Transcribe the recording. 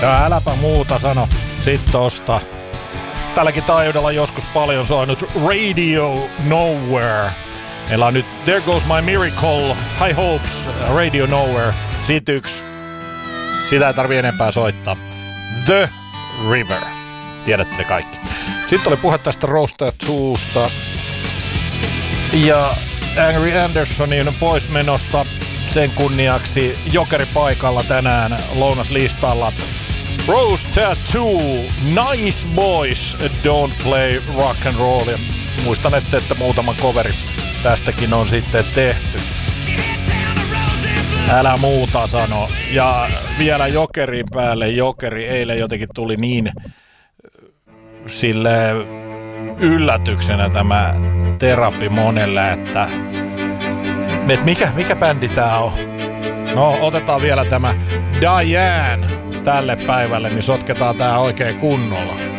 Ja äläpä muuta sano sit tosta. Tälläkin taajuudella joskus paljon soinut Radio Nowhere. Meillä on nyt There Goes My Miracle, High Hopes, Radio Nowhere. Siitä yksi. Sitä ei tarvii enempää soittaa. The River. Tiedätte ne kaikki. Sitten oli puhe tästä Roasted Twosta ja Angry Andersonin poismenosta. Sen kunniaksi Jokeri paikalla tänään lounaslistalla. Rose Tattoo, Nice Boys, Don't Play Rock and Roll. Ja muistan, että muutama coveri tästäkin on sitten tehty. Älä muuta sano. Ja vielä Jokerin päälle. Jokeri eilen jotenkin tuli niin sille yllätyksenä tämä terapi monelle, että mikä bändi tää on? No, otetaan vielä tämä Diane tälle päivälle, niin sotketaan tää oikein kunnolla.